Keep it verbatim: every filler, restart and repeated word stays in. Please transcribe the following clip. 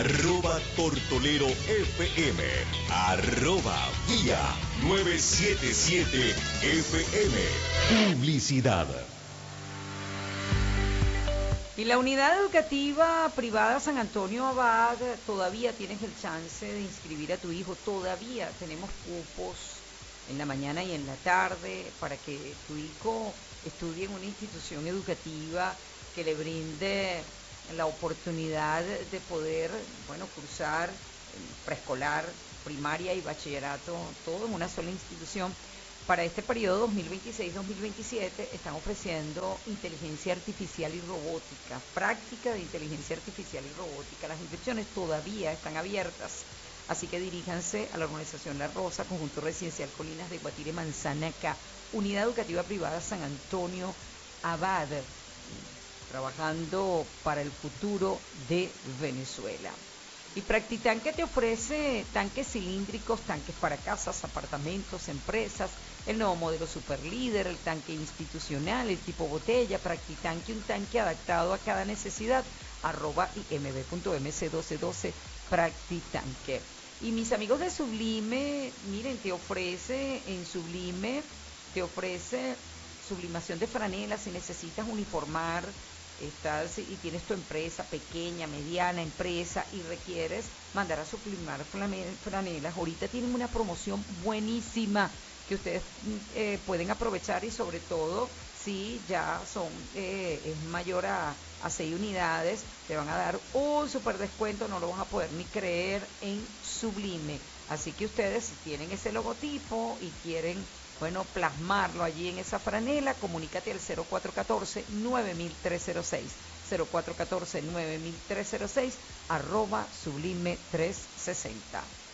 arroba Tortolero F M, arroba Vía novecientos setenta y siete F M. Publicidad. Y la unidad educativa privada San Antonio Abad, todavía tienes el chance de inscribir a tu hijo, todavía tenemos cupos en la mañana y en la tarde para que tu hijo estudie en una institución educativa que le brinde la oportunidad de poder, bueno, cursar preescolar, primaria y bachillerato, todo en una sola institución. Para este periodo dos mil veintiséis dos mil veintisiete están ofreciendo inteligencia artificial y robótica, práctica de inteligencia artificial y robótica. Las inscripciones todavía están abiertas, así que diríjanse a la organización La Rosa, Conjunto Residencial Colinas de Guatire, Manzana K, Unidad Educativa Privada San Antonio Abad, trabajando para el futuro de Venezuela. Y Practitanque te ofrece tanques cilíndricos, tanques para casas, apartamentos, empresas, el nuevo modelo Superlíder, el tanque institucional, el tipo botella. Practitanque, un tanque adaptado a cada necesidad, arroba imb.mc doce doce Practitanque. Y mis amigos de Sublime, miren, te ofrece en Sublime, te ofrece sublimación de franelas si necesitas uniformar, estás y tienes tu empresa pequeña, mediana empresa y requieres mandar a sublimar franelas. Ahorita tienen una promoción buenísima que ustedes eh, pueden aprovechar, y sobre todo si ya son eh, es mayor a, a seis unidades, te van a dar un super descuento, no lo vas a poder ni creer, en Sublime. Así que ustedes, si tienen ese logotipo y quieren, bueno, plasmarlo allí en esa franela, comunícate al cero cuatro uno cuatro nueve tres cero seis, cero cuatro uno cuatro nueve tres cero seis, arroba Sublime trescientos sesenta.